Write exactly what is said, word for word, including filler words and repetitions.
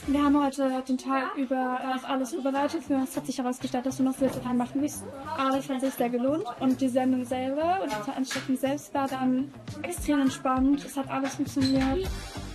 Wir haben heute den Tag über äh, alles vorbereitet. Für uns hat sich herausgestellt, dass wir noch sehr viel machen müssen. Aber es hat sich sehr gelohnt. Und die Sendung selber und die Veranstaltung selbst war dann extrem entspannt. Es hat alles funktioniert.